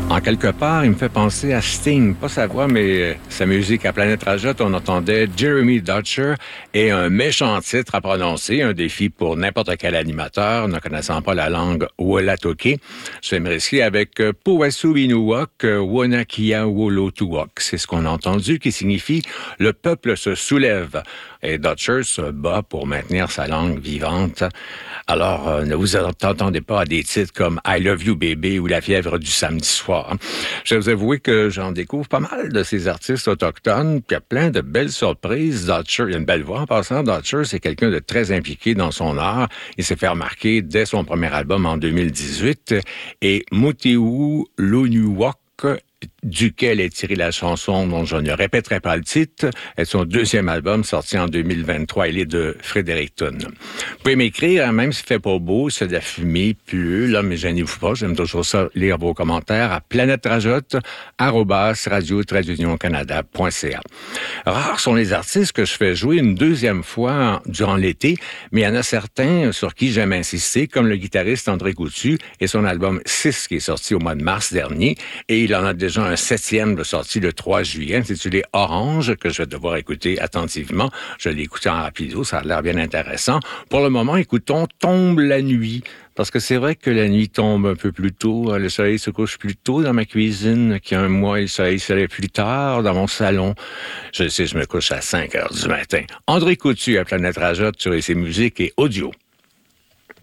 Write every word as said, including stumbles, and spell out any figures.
En quelque part, il me fait penser à Sting. Pas sa voix, mais sa musique. À Planète Rajotte, on entendait Jeremy Dutcher et un méchant titre à prononcer, un défi pour n'importe quel animateur ne connaissant pas la langue Wolatoké. Je vais me risquer avec Powassu Binuwak, Wanakia Wolotuwak. C'est ce qu'on a entendu, qui signifie « le peuple se soulève ». Et Dutcher se bat pour maintenir sa langue vivante. Alors, euh, ne vous attendez pas à des titres comme « I love you baby » ou « La fièvre du samedi soir ». Je vais vous avouer que j'en découvre pas mal de ces artistes autochtones, puis il y a plein de belles surprises. Dutcher, il a une belle voix en passant. Dutcher, c'est quelqu'un de très impliqué dans son art. Il s'est fait remarquer dès son premier album en deux mille dix-huit. Et Mutiwu Lunuwak, duquel est tirée la chanson dont je ne répéterai pas le titre, est son deuxième album sorti en deux mille vingt-trois. Il est de Fredericton. Vous pouvez m'écrire, même s'il fait pas beau, c'est de la fumée, plus là, mais gênez-vous pas, j'aime toujours ça, lire vos commentaires à planèterajotte arobase radio trait union canada point c a. Rares sont les artistes que je fais jouer une deuxième fois durant l'été, mais il y en a certains sur qui j'aime insister, comme le guitariste André Coutu et son album six qui est sorti au mois de mars dernier, et il en a déjà un septième de sortie le trois juillet, intitulé Orange, que je vais devoir écouter attentivement. Je l'ai écouté en rapido, ça a l'air bien intéressant. Pour le moment, écoutons Tombe la nuit, parce que c'est vrai que la nuit tombe un peu plus tôt. Le soleil se couche plus tôt dans ma cuisine qu'il y a un mois, et le soleil se lève plus tard dans mon salon. Je sais, je me couche à cinq heures du matin. André Coutu à Planète Rajotte sur ses musiques et audio.